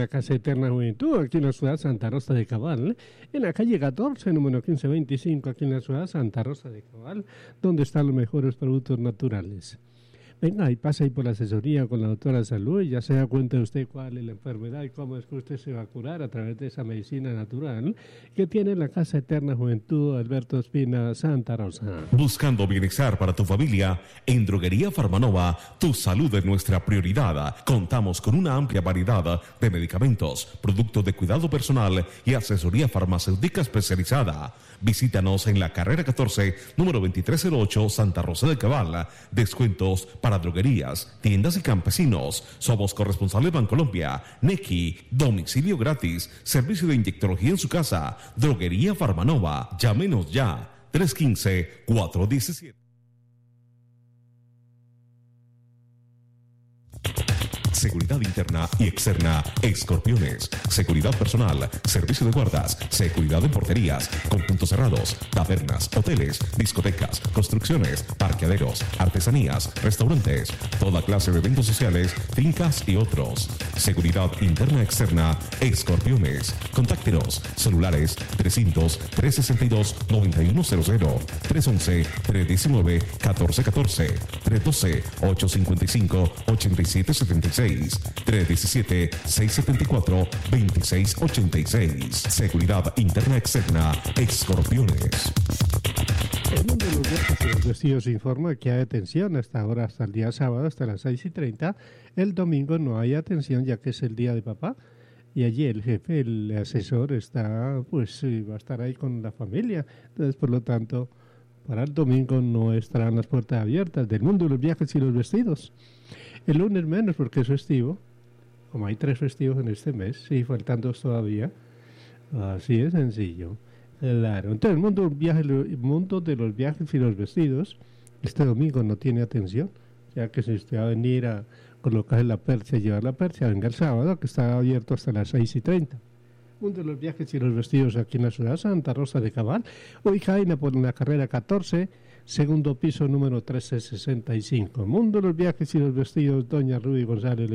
la Casa Eterna Juventud, aquí en la ciudad Santa Rosa de Cabal, en la calle 14, número 1525, aquí en la ciudad Santa Rosa de Cabal, donde están los mejores productos naturales. Venga y pasa ahí por la asesoría con la doctora de salud y ya se da cuenta usted cuál es la enfermedad y cómo es que usted se va a curar a través de esa medicina natural que tiene la Casa Eterna Juventud Alberto Espina Santa Rosa. Buscando bienestar para tu familia, en Droguería Farmanova, tu salud es nuestra prioridad. Contamos con una amplia variedad de medicamentos, productos de cuidado personal y asesoría farmacéutica especializada. Visítanos en la carrera 14, número 2308, Santa Rosa de Cabal. Descuentos para droguerías, tiendas y campesinos. Somos corresponsales Bancolombia, Nequi, domicilio gratis, servicio de inyectología en su casa. Droguería Farmanova. Llámenos ya. 315-417. Seguridad interna y externa, Escorpiones, seguridad personal, servicio de guardas, seguridad en porterías, conjuntos cerrados, tabernas, hoteles, discotecas, construcciones, parqueaderos, artesanías, restaurantes, toda clase de eventos sociales, fincas y otros. Seguridad interna externa, Escorpiones. Contáctenos, celulares 300-362-9100, 311-319-1414, 312-855-8776. 317-674-2686. Seguridad interna externa, Escorpiones. El mundo de los viajes y los vestidos informa que hay atención hasta ahora, hasta el día sábado, hasta las 6:30. El domingo no hay atención ya que es el día de papá. Y allí el jefe, el asesor, está, pues va a estar ahí con la familia. Entonces, por lo tanto, para el domingo no estarán las puertas abiertas del mundo de los viajes y los vestidos. El lunes menos porque es festivo, como hay 3 festivos en este mes, sí, faltan 2 todavía, así de sencillo, claro. Entonces el mundo de los viajes y los vestidos, este domingo no tiene atención, ya que si usted va a venir a colocar la percha y llevar la percha, venga el sábado, que está abierto hasta las 6:30. Mundo de los viajes y los vestidos aquí en la ciudad Santa Rosa de Cabal, ubicada en la carrera 14, segundo piso número 1365. Mundo de los viajes y los vestidos, doña Ruby González.